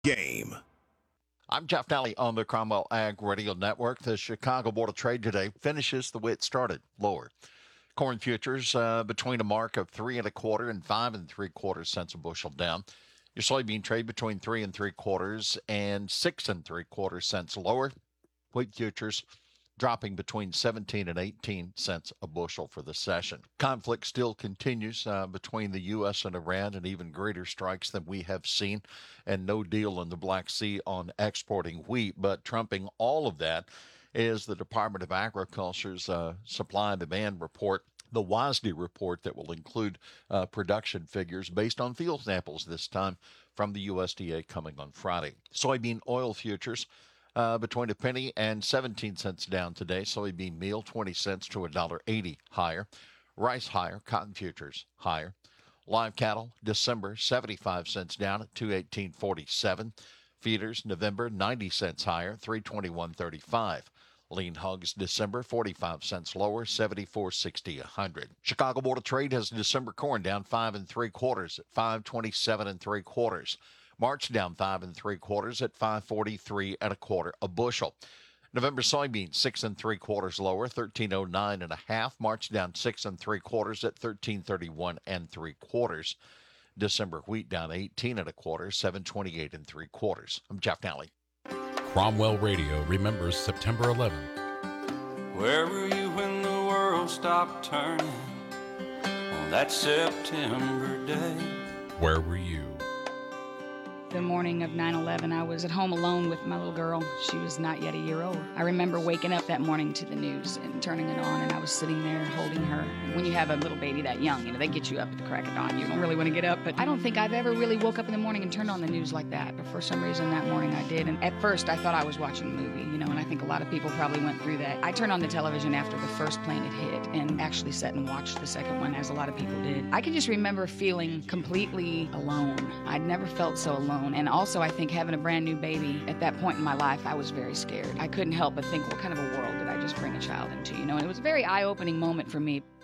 Game. I'm Jeff Daly on the Cromwell Ag Radio Network. The Chicago Board of Trade today finishes the way it started, lower. Corn futures between a mark of 3 1/4 and 5 3/4 cents a bushel down. Your soybean trade between 3 3/4 and 6 3/4 cents lower. Wheat futures dropping between 17 and 18 cents a bushel for the session. Conflict still continues between the U.S. and Iran, and even greater strikes than we have seen, and no deal in the Black Sea on exporting wheat. But trumping all of that is the Department of Agriculture's supply and demand report, the WASDE report, that will include production figures based on field samples this time from the USDA coming on Friday. Soybean oil futures between a penny and 17 cents down today. Soybean meal 20 cents to $1.80 higher. Rice higher. Cotton futures higher. Live cattle December 75 cents down at 218.47. Feeders November 90 cents higher, 321.35. Lean hogs December 45 cents lower, 74.60 a hundred. Chicago Board of Trade has December corn down 5 3/4 at 527 3/4. March down 5 3/4 at 543 1/4 a bushel. November soybeans 6 3/4 lower, 1309 1/2. March down 6 3/4 at 1331 3/4. December wheat down 18 1/4, 728 3/4. I'm Jeff Nally. Cromwell Radio remembers September 11th. Where were you when the world stopped turning on that September day? Where were you? The morning of 9/11, I was at home alone with my little girl. She was not yet a year old. I remember waking up that morning to the news and turning it on, and I was sitting there holding her. When you have a little baby that young, they get you up at the crack of dawn. You don't really want to get up, but I don't think I've ever really woke up in the morning and turned on the news like that. But for some reason that morning I did, and at first I thought I was watching a movie, and I think a lot of people probably went through that. I turned on the television after the first plane had hit and actually sat and watched the second one, as a lot of people did. I can just remember feeling completely alone. I'd never felt so alone. And also, I think having a brand new baby at that point in my life, I was very scared. I couldn't help but think, what kind of a world did I just bring a child into? And it was a very eye-opening moment for me.